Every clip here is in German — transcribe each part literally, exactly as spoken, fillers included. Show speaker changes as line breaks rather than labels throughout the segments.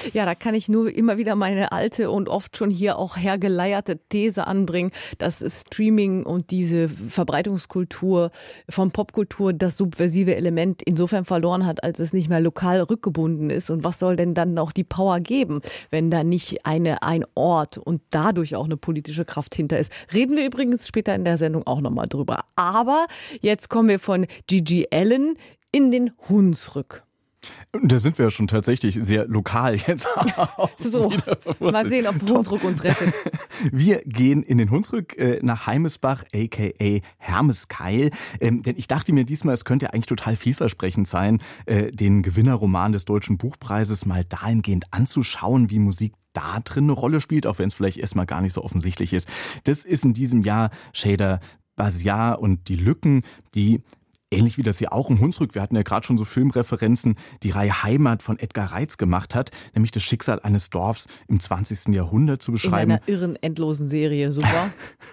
Ja, da kann ich nur immer wieder meine alte und oft schon hier auch hergeleierte These anbringen, dass Streaming und diese Verbreitungskultur von Popkultur das subversive Element insofern verloren hat, als es nicht mehr lokal rückgebunden ist. Und was soll denn dann noch die Power geben, wenn da nicht eine, ein Ort und dadurch auch eine politische Kraft hinter ist? Reden wir übrigens später in der Sendung auch nochmal drüber. Aber jetzt kommen wir von Gigi Allen in den Hunsrück.
Da sind wir ja schon tatsächlich sehr lokal jetzt.
So, mal sehen, ob Hunsrück uns rettet.
Wir gehen in den Hunsrück äh, nach Heimesbach, aka Hermeskeil. Ähm, denn ich dachte mir diesmal, es könnte eigentlich total vielversprechend sein, äh, den Gewinnerroman des Deutschen Buchpreises mal dahingehend anzuschauen, wie Musik da drin eine Rolle spielt, auch wenn es vielleicht erstmal gar nicht so offensichtlich ist. Das ist in diesem Jahr Cheda Basiar und die Lücken, die ähnlich wie das hier auch im Hunsrück, wir hatten ja gerade schon so Filmreferenzen, die Reihe Heimat von Edgar Reitz gemacht hat, nämlich das Schicksal eines Dorfs im zwanzigsten Jahrhundert zu beschreiben.
In einer irren, endlosen Serie, super.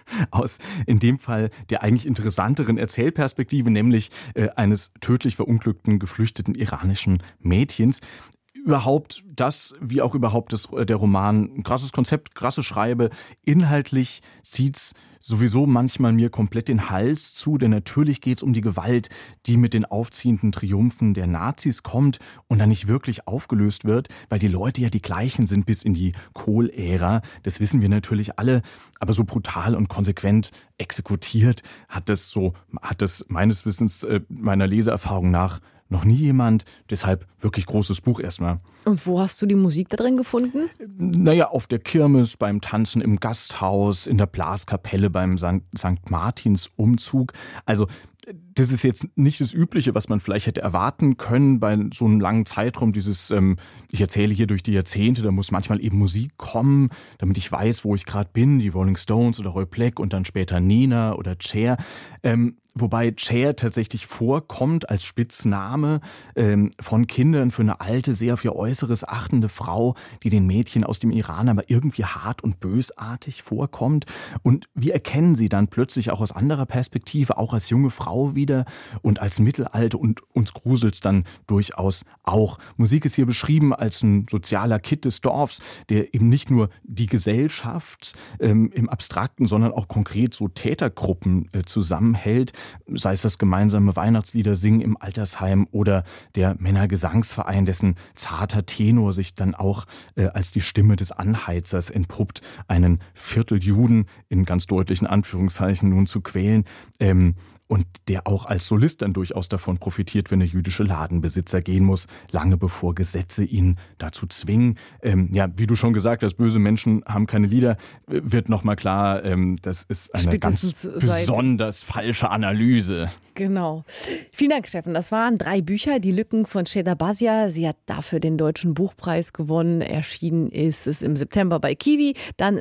Aus in dem Fall der eigentlich interessanteren Erzählperspektive, nämlich äh, eines tödlich verunglückten, geflüchteten iranischen Mädchens. Überhaupt das, wie auch überhaupt das, der Roman, ein krasses Konzept, krasse Schreibe. Inhaltlich zieht's sowieso manchmal mir komplett den Hals zu, denn natürlich geht's um die Gewalt, die mit den aufziehenden Triumphen der Nazis kommt und dann nicht wirklich aufgelöst wird, weil die Leute ja die gleichen sind bis in die Kohl-Ära. Das wissen wir natürlich alle, aber so brutal und konsequent exekutiert hat das so, hat das meines Wissens, meiner Leseerfahrung nach noch nie jemand, deshalb wirklich großes Buch erstmal.
Und wo hast du die Musik da drin gefunden?
Naja, auf der Kirmes, beim Tanzen im Gasthaus, in der Blaskapelle, beim Sankt Martins Umzug. Also das ist jetzt nicht das Übliche, was man vielleicht hätte erwarten können bei so einem langen Zeitraum. Dieses, ähm, ich erzähle hier durch die Jahrzehnte, da muss manchmal eben Musik kommen, damit ich weiß, wo ich gerade bin. Die Rolling Stones oder Roy Black und dann später Nena oder Cher. Ähm, Wobei Cher tatsächlich vorkommt als Spitzname ähm, von Kindern für eine alte, sehr auf ihr Äußeres achtende Frau, die den Mädchen aus dem Iran aber irgendwie hart und bösartig vorkommt. Und wir erkennen sie dann plötzlich auch aus anderer Perspektive, auch als junge Frau wieder und als Mittelalte, und uns gruselt's dann durchaus auch. Musik ist hier beschrieben als ein sozialer Kitt des Dorfs, der eben nicht nur die Gesellschaft ähm, im Abstrakten, sondern auch konkret so Tätergruppen äh, zusammenhält. Sei es das gemeinsame Weihnachtslieder singen im Altersheim oder der Männergesangsverein, dessen zarter Tenor sich dann auch äh, als die Stimme des Anheizers entpuppt, einen Vierteljuden in ganz deutlichen Anführungszeichen nun zu quälen. Ähm, Und der auch als Solist dann durchaus davon profitiert, wenn der jüdische Ladenbesitzer gehen muss, lange bevor Gesetze ihn dazu zwingen. Ähm, ja, wie du schon gesagt hast, böse Menschen haben keine Lieder, wird nochmal klar, ähm, das ist eine
Spätestens
ganz besonders falsche Analyse.
Genau. Vielen Dank, Steffen. Das waren drei Bücher. Die Lücken von Cheda Basiar. Sie hat dafür den Deutschen Buchpreis gewonnen. Erschienen ist es im September bei Kiwi. Dann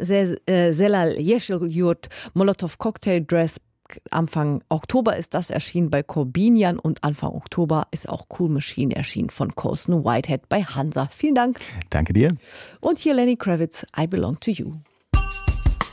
Zelal Yeşilyurt, Molotov Cocktail Dress. Anfang Oktober ist das erschienen bei Corbinian und Anfang Oktober ist auch Cool Machine erschienen von Colson Whitehead bei Hansa. Vielen Dank.
Danke dir.
Und hier Lenny Kravitz, I Belong to You.